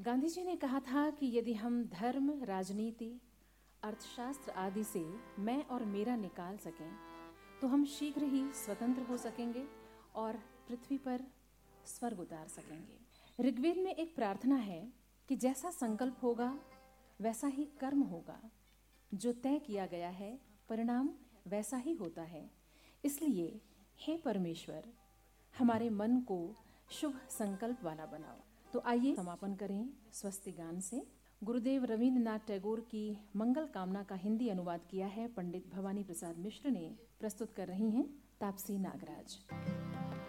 गांधी जी ने कहा था कि यदि हम धर्म, राजनीति, अर्थशास्त्र आदि से मैं और मेरा निकाल सकें तो हम शीघ्र ही स्वतंत्र हो सकेंगे और पृथ्वी पर स्वर्ग उतार सकेंगे। ऋग्वेद में एक प्रार्थना है कि जैसा संकल्प होगा वैसा ही कर्म होगा, जो तय किया गया है परिणाम वैसा ही होता है। इसलिए हे परमेश्वर, हमारे मन को शुभ संकल्प वाला बनाओ। तो आइए समापन करें स्वस्ति गान से। गुरुदेव रवींद्रनाथ टैगोर की मंगल कामना का हिंदी अनुवाद किया है पंडित भवानी प्रसाद मिश्र ने। प्रस्तुत कर रही हैं तापसी नागराज।